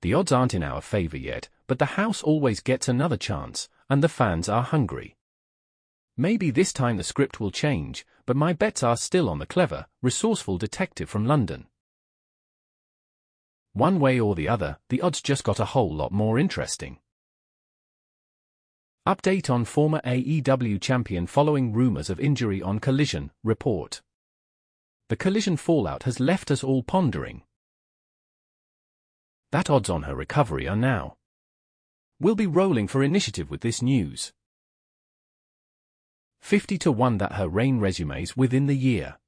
The odds aren't in our favor yet, but the house always gets another chance, and the fans are hungry. Maybe this time the script will change, but my bets are still on the clever, resourceful detective from London. One way or the other, the odds just got a whole lot more interesting. Update on former AEW champion following rumors of injury on Collision report. The Collision fallout has left us all pondering. That odds on her recovery are now. We'll be rolling for initiative with this news. 50 to 1 that her reign resumes within the year.